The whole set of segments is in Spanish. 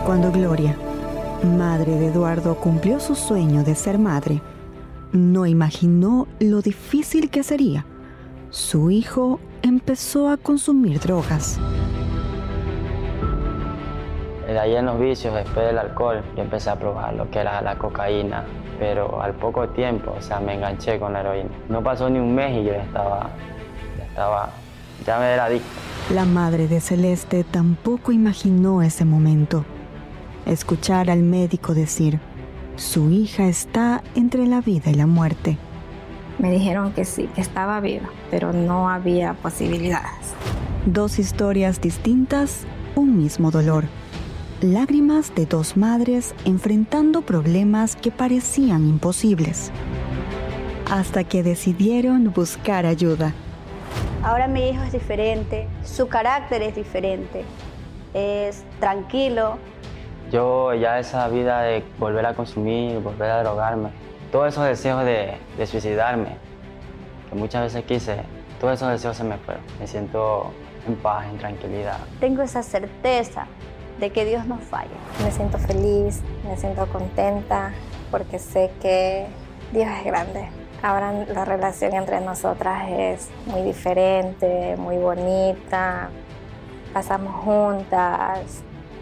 Cuando Gloria, madre de Eduardo, cumplió su sueño de ser madre, no imaginó lo difícil que sería. Su hijo empezó a consumir drogas. De ahí en los vicios, después del alcohol, yo empecé a probar lo que era la cocaína, pero al poco tiempo, me enganché con la heroína. No pasó ni un mes y yo ya me era adicto. La madre de Celeste tampoco imaginó ese momento. Escuchar al médico decir, su hija está entre la vida y la muerte. Me dijeron que sí, que estaba viva, pero no había posibilidades. Dos historias distintas, un mismo dolor. Lágrimas de dos madres enfrentando problemas que parecían imposibles. Hasta que decidieron buscar ayuda. Ahora mi hijo es diferente, su carácter es diferente, es tranquilo. Yo ya esa vida de volver a consumir, volver a drogarme, todos esos deseos de suicidarme, que muchas veces quise, todos esos deseos se me fueron. Me siento en paz, en tranquilidad. Tengo esa certeza de que Dios no falla. Me siento feliz, me siento contenta, porque sé que Dios es grande. Ahora la relación entre nosotras es muy diferente, muy bonita. Pasamos juntas.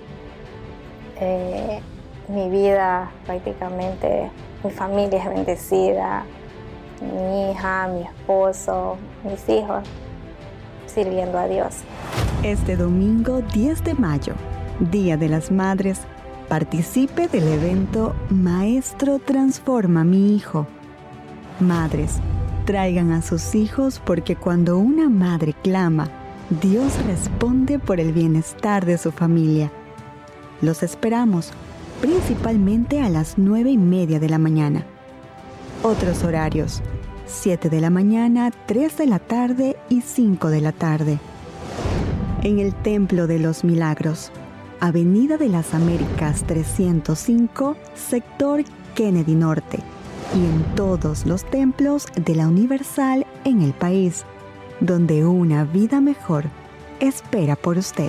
Mi vida prácticamente, mi familia es bendecida. Mi hija, mi esposo, mis hijos, sirviendo a Dios. Este domingo 10 de mayo, Día de las Madres, participe del evento Maestro Transforma a mi hijo. Madres, traigan a sus hijos porque cuando una madre clama, Dios responde por el bienestar de su familia. Los esperamos, principalmente a las 9:30 de la mañana. Otros horarios, 7 de la mañana, 3 de la tarde y 5 de la tarde. En el Templo de los Milagros, Avenida de las Américas 305, sector Kennedy Norte, y en todos los templos de la Universal en el país, donde una vida mejor espera por usted.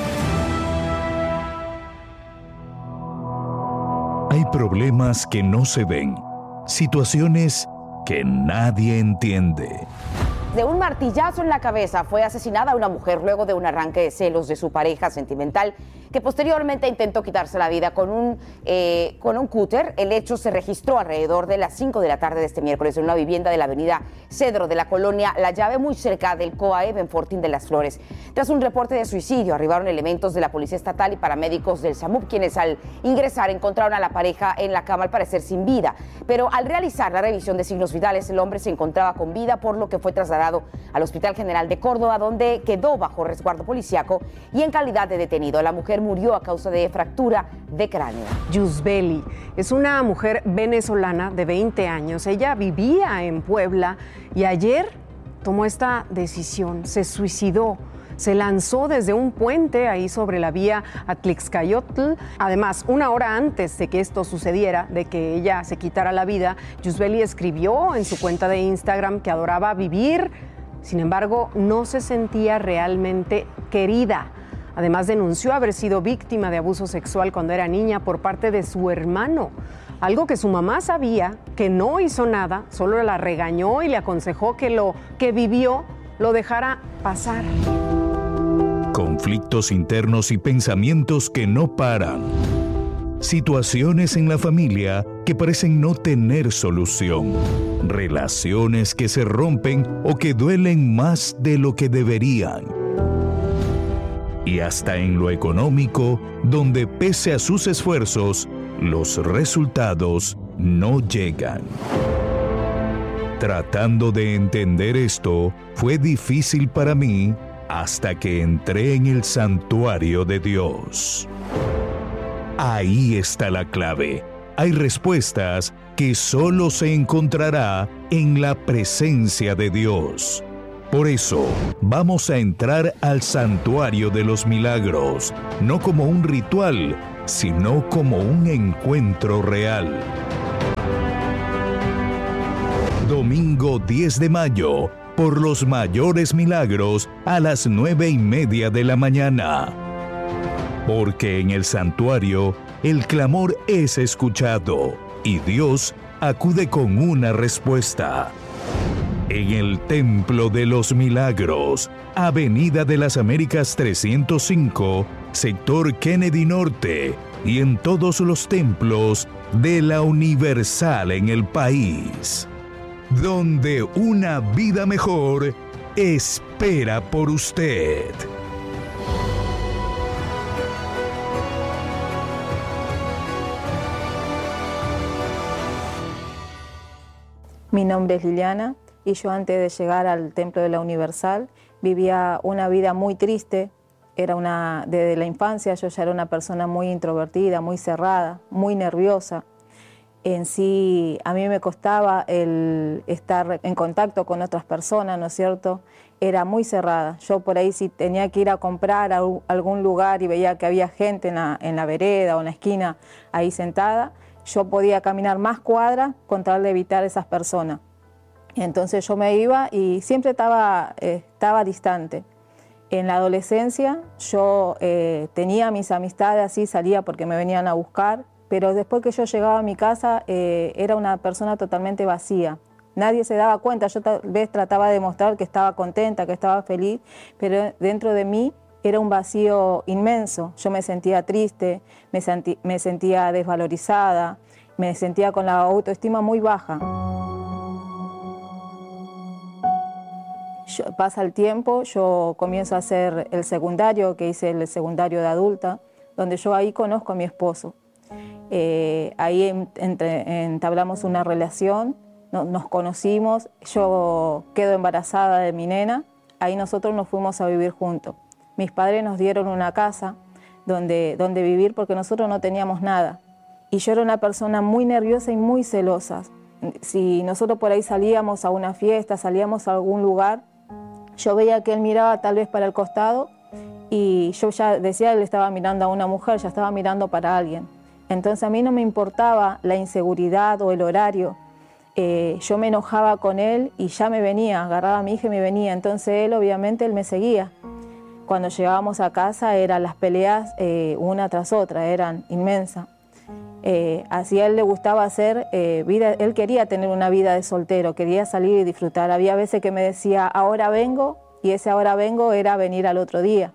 Hay problemas que no se ven, situaciones que nadie entiende. De un martillazo en la cabeza fue asesinada una mujer luego de un arranque de celos de su pareja sentimental, que posteriormente intentó quitarse la vida con un cúter. El hecho se registró alrededor de las 5 de la tarde de este miércoles en una vivienda de la avenida Cedro de la colonia La Llave, muy cerca del COAEB en Fortín de las Flores. Tras un reporte de suicidio, arribaron elementos de la Policía Estatal y paramédicos del SAMUP, quienes al ingresar encontraron a la pareja en la cama, al parecer sin vida. Pero al realizar la revisión de signos vitales, el hombre se encontraba con vida, por lo que fue trasladado al Hospital General de Córdoba, donde quedó bajo resguardo policiaco y en calidad de detenido. La mujer murió a causa de fractura de cráneo. Yusbeli es una mujer venezolana de 20 años. Ella vivía en Puebla y ayer tomó esta decisión, se suicidó. Se lanzó desde un puente ahí sobre la vía Atlixcayotl. Además, una hora antes de que esto sucediera, de que ella se quitara la vida, Yusbeli escribió en su cuenta de Instagram que adoraba vivir. Sin embargo, no se sentía realmente querida. Además, denunció haber sido víctima de abuso sexual cuando era niña por parte de su hermano. Algo que su mamá sabía, que no hizo nada, solo la regañó y le aconsejó que lo que vivió lo dejara pasar. Conflictos internos y pensamientos que no paran. Situaciones en la familia que parecen no tener solución. Relaciones que se rompen o que duelen más de lo que deberían. Y hasta en lo económico, donde pese a sus esfuerzos, los resultados no llegan. Tratando de entender esto, fue difícil para mí hasta que entré en el santuario de Dios. Ahí está la clave. Hay respuestas que solo se encontrará en la presencia de Dios. Por eso, vamos a entrar al santuario de los milagros, no como un ritual, sino como un encuentro real. Domingo 10 de mayo, por los mayores milagros a las 9:30 de la mañana. porque en el santuario el clamor es escuchado y Dios acude con una respuesta. En el Templo de los Milagros, Avenida de las Américas 305, sector Kennedy Norte, y en todos los templos de la Universal en el país, donde una vida mejor espera por usted. Mi nombre es Liliana y yo antes de llegar al Templo de la Universal vivía una vida muy triste. Desde la infancia yo ya era una persona muy introvertida, muy cerrada, muy nerviosa. En sí, a mí me costaba el estar en contacto con otras personas, ¿no es cierto? Era muy cerrada. Yo por ahí si tenía que ir a comprar a algún lugar y veía que había gente en la vereda o en la esquina ahí sentada, yo podía caminar más cuadras con tal de evitar esas personas. Entonces yo me iba y siempre estaba distante. En la adolescencia yo tenía mis amistades así, salía porque me venían a buscar, pero después que yo llegaba a mi casa era una persona totalmente vacía. Nadie se daba cuenta, yo tal vez trataba de demostrar que estaba contenta, que estaba feliz, pero dentro de mí era un vacío inmenso. Yo me sentía triste, me sentía desvalorizada, me sentía con la autoestima muy baja. Pasa el tiempo, yo comienzo a hacer el secundario, que hice el secundario de adulta, donde yo ahí conozco a mi esposo. Ahí entablamos una relación, nos conocimos, yo quedo embarazada de mi nena, ahí nosotros nos fuimos a vivir juntos. Mis padres nos dieron una casa donde vivir porque nosotros no teníamos nada. Y yo era una persona muy nerviosa y muy celosa. Si nosotros por ahí salíamos a una fiesta, salíamos a algún lugar, yo veía que él miraba tal vez para el costado y yo ya decía, él estaba mirando a una mujer, ya estaba mirando para alguien. Entonces a mí no me importaba la inseguridad o el horario. Yo me enojaba con él y ya me venía, agarraba a mi hija y me venía. Entonces él me seguía. Cuando llegábamos a casa eran las peleas una tras otra, eran inmensas. Así a él le gustaba hacer vida, él quería tener una vida de soltero, quería salir y disfrutar. Había veces que me decía, ahora vengo, y ese ahora vengo era venir al otro día.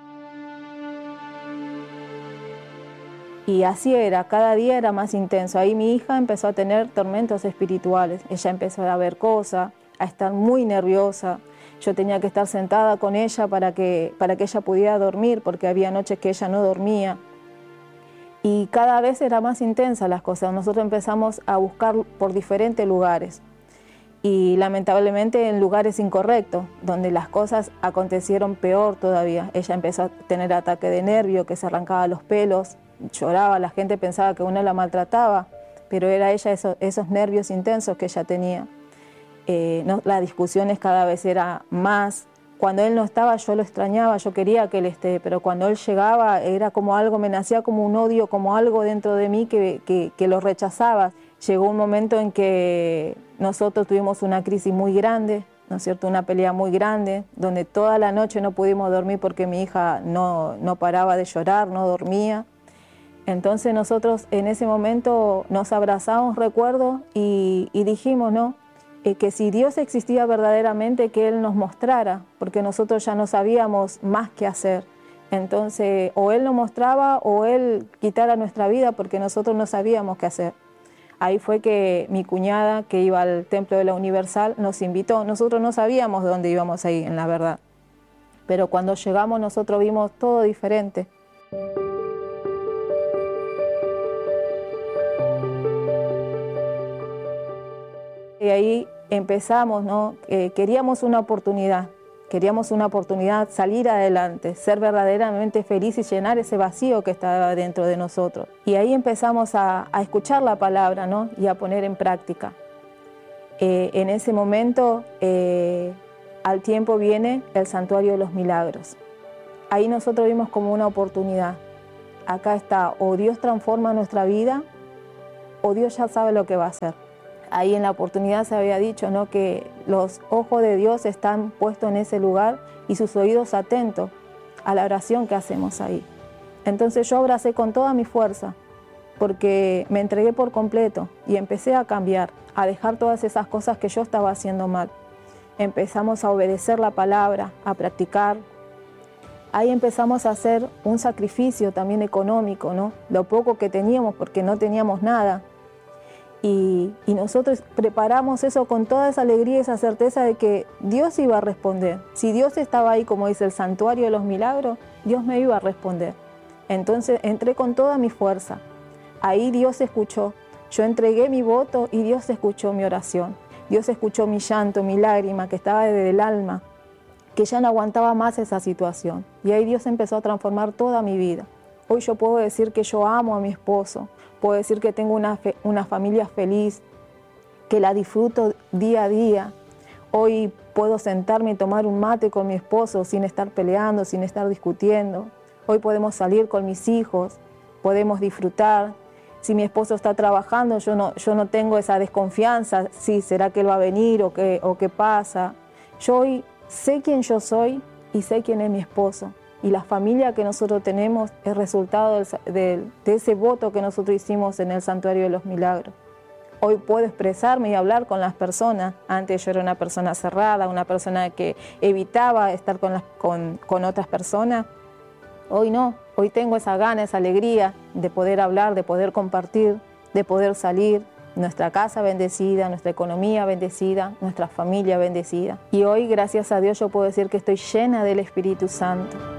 Y así era, cada día era más intenso. Ahí mi hija empezó a tener tormentos espirituales, ella empezó a ver cosas, a estar muy nerviosa. Yo tenía que estar sentada con ella para que ella pudiera dormir, porque había noches que ella no dormía. Y cada vez era más intensa las cosas. Nosotros empezamos a buscar por diferentes lugares. Y lamentablemente en lugares incorrectos, donde las cosas acontecieron peor todavía. Ella empezó a tener ataque de nervio, que se arrancaba los pelos, lloraba, la gente pensaba que uno la maltrataba, pero era ella esos nervios intensos que ella tenía. Las discusiones cada vez eran más. Cuando él no estaba yo lo extrañaba, yo quería que él esté, pero cuando él llegaba era como algo, me nacía como un odio, como algo dentro de mí que lo rechazaba. Llegó un momento en que nosotros tuvimos una crisis muy grande, ¿no es cierto? Una pelea muy grande, donde toda la noche no pudimos dormir porque mi hija no paraba de llorar, no dormía. Entonces nosotros en ese momento nos abrazamos, recuerdo, y dijimos, ¿no? Que si Dios existía verdaderamente, que Él nos mostrara, porque nosotros ya no sabíamos más qué hacer. Entonces, o Él nos mostraba o Él quitara nuestra vida, porque nosotros no sabíamos qué hacer. Ahí fue que mi cuñada, que iba al Templo de la Universal, nos invitó. Nosotros no sabíamos dónde íbamos a ir, en la verdad. Pero cuando llegamos nosotros vimos todo diferente. Y ahí empezamos, ¿no? Queríamos una oportunidad, salir adelante, ser verdaderamente felices y llenar ese vacío que estaba dentro de nosotros. Y ahí empezamos a escuchar la palabra, ¿no? Y a poner en práctica. En ese momento, al tiempo viene el Santuario de los Milagros. Ahí nosotros vimos como una oportunidad. Acá está, o Dios transforma nuestra vida, o Dios ya sabe lo que va a hacer. Ahí en la oportunidad se había dicho, ¿no?, que los ojos de Dios están puestos en ese lugar y sus oídos atentos a la oración que hacemos ahí. Entonces yo abracé con toda mi fuerza, porque me entregué por completo y empecé a cambiar, a dejar todas esas cosas que yo estaba haciendo mal. Empezamos a obedecer la palabra, a practicar. Ahí empezamos a hacer un sacrificio también económico, ¿no? Lo poco que teníamos, porque no teníamos nada. Y nosotros preparamos eso con toda esa alegría y esa certeza de que Dios iba a responder. Si Dios estaba ahí, como dice el santuario de los milagros, Dios me iba a responder. Entonces entré con toda mi fuerza. Ahí Dios escuchó. Yo entregué mi voto y Dios escuchó mi oración. Dios escuchó mi llanto, mi lágrima que estaba desde el alma, que ya no aguantaba más esa situación. Y ahí Dios empezó a transformar toda mi vida. Hoy yo puedo decir que yo amo a mi esposo, puedo decir que tengo una familia feliz, que la disfruto día a día. Hoy puedo sentarme y tomar un mate con mi esposo sin estar peleando, sin estar discutiendo. Hoy podemos salir con mis hijos, podemos disfrutar. Si mi esposo está trabajando, yo no tengo esa desconfianza, sí, ¿será que él va a venir o qué pasa? Yo hoy sé quién yo soy y sé quién es mi esposo. Y la familia que nosotros tenemos es resultado de ese voto que nosotros hicimos en el Santuario de los Milagros. Hoy puedo expresarme y hablar con las personas. Antes yo era una persona cerrada, una persona que evitaba estar con otras personas. Hoy no, hoy tengo esa gana, esa alegría de poder hablar, de poder compartir, de poder salir. Nuestra casa bendecida, nuestra economía bendecida, nuestra familia bendecida. Y hoy, gracias a Dios, yo puedo decir que estoy llena del Espíritu Santo.